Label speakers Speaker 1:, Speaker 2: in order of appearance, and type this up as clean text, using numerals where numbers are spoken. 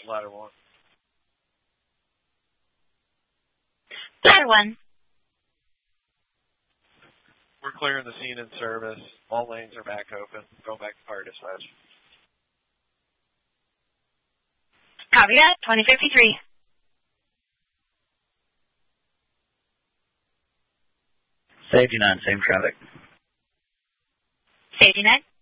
Speaker 1: Ladder 1.
Speaker 2: Ladder 1.
Speaker 1: We're clearing the scene in service. All lanes are back open. Going back to fire dispatch.
Speaker 2: Copy that. 2053.
Speaker 3: Safety 9, same traffic.
Speaker 2: Safety 9.